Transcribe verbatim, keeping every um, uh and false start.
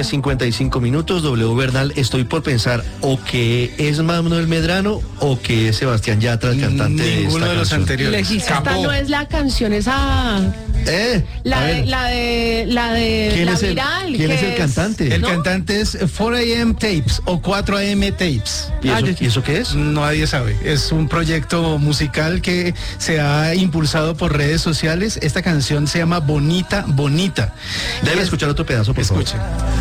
diez cincuenta y cinco minutos, W Bernal, estoy por pensar o que es Manuel Medrano o que es Sebastián Yatra, el cantante de Ninguno esta de los canción. anteriores. Esta Escapó. no es la canción esa, Eh, la a de, ver, la de, la de, ¿quién la es el- viral. quién que es el cantante? El ¿no? cantante es cuatro a eme Tapes o cuatro a eme Tapes. ¿Y Ah, eso, yo- ¿y eso qué es? Nadie sabe. Es un proyecto musical que se ha impulsado por redes sociales. Esta canción se llama Bonita, Bonita. Debe Y es- escuchar otro pedazo, por favor. Escuche.